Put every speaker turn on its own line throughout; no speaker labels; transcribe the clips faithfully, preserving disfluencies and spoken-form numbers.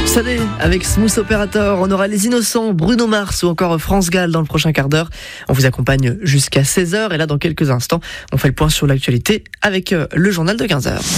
Salé avec Smooth Operator, on aura Les Innocents, Bruno Mars ou encore France Gall dans le prochain quart d'heure. On vous accompagne jusqu'à seize heures et là dans quelques instants, on fait le point sur l'actualité avec le journal de quinze heures.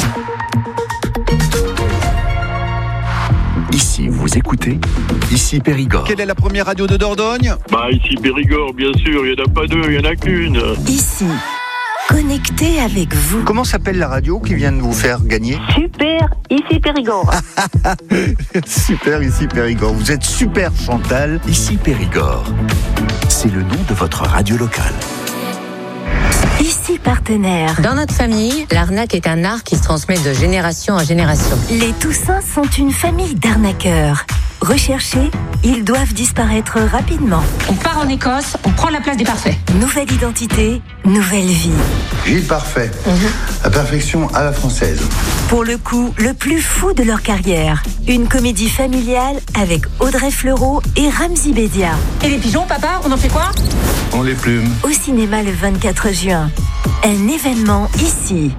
Ici, vous écoutez, ici Périgord.
Quelle est la première radio de Dordogne ?
Bah ici Périgord, bien sûr, il n'y en a pas deux, il n'y en a qu'une.
Ici, connecté avec vous.
Comment s'appelle la radio qui vient de vous faire gagner ?
Super, ici Périgord.
Super, ici Périgord. Vous êtes super, Chantal.
Ici Périgord. C'est le nom de votre radio locale.
Ici partenaire.
Dans notre famille, l'arnaque est un art qui se transmet de génération en génération.
Les Toussins sont une famille d'arnaqueurs. Recherchés, ils doivent disparaître rapidement.
On part en Écosse, on prend la place des parfaits.
Nouvelle identité, nouvelle vie.
Gilles Parfait, la perfection à la française.
Pour le coup, le plus fou de leur carrière. Une comédie familiale avec Audrey Fleurot et Ramzy Bédia.
Et les pigeons, papa, on en fait quoi ?
On les plume.
Au cinéma le vingt-quatre juin. Un événement ici.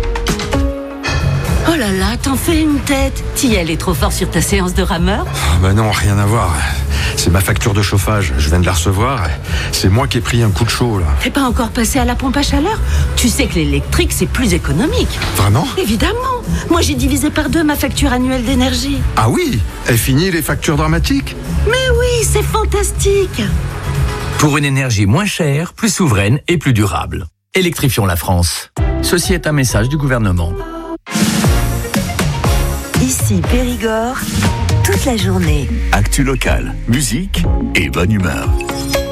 Oh là là, t'en fais une tête. T'y allais trop fort sur ta séance de rameur ?
Oh bah non, rien à voir. C'est ma facture de chauffage, je viens de la recevoir. C'est moi qui ai pris un coup de chaud là.
T'es pas encore passé à la pompe à chaleur ? Tu sais que l'électrique c'est plus économique.
Vraiment ?
Évidemment. Moi j'ai divisé par deux ma facture annuelle d'énergie.
Ah oui ? Et fini les factures dramatiques ?
Mais oui, c'est fantastique.
Pour une énergie moins chère, plus souveraine et plus durable. Électrifions la France. Ceci est un message du gouvernement.
Ici Périgord, toute la journée.
Actu locale, musique et bonne humeur.